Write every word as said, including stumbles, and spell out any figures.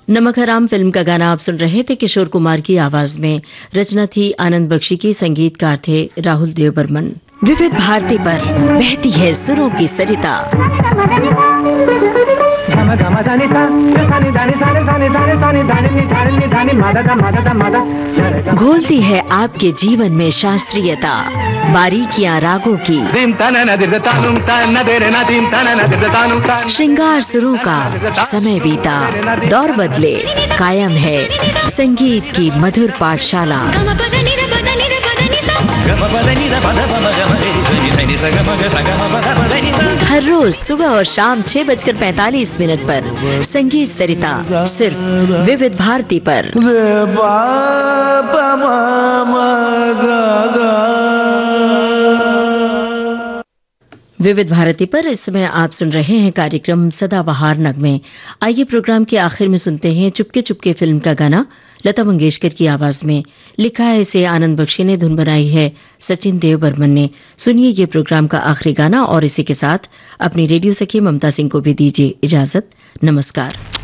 नमक हराम फिल्म का गाना आप सुन रहे थे किशोर कुमार की आवाज में। रचना थी आनंद बख्शी की, संगीतकार थे राहुल देव बर्मन। विविध भारती पर बहती है सुरों की सरिता। घोलती है आपके जीवन में शास्त्रीयता, बारीकियां रागों की, श्रृंगार सुरों का। समय बीता, दौर बदले, कायम है संगीत की मधुर पाठशाला। हर रोज सुबह और शाम छह बजकर पैंतालीस मिनट पर संगीत सरिता, सिर्फ विविध भारती पर। विविध भारती पर इस समय आप सुन रहे हैं कार्यक्रम सदाबहार नगमे। आइए प्रोग्राम के आखिर में सुनते हैं चुपके चुपके फिल्म का गाना लता मंगेशकर की आवाज में। लिखा है इसे आनंद बख्शी ने, धुन बनाई है सचिन देव बर्मन ने। सुनिए ये प्रोग्राम का आखिरी गाना और इसी के साथ अपनी रेडियो सखी ममता सिंह को भी दीजिए इजाजत। नमस्कार।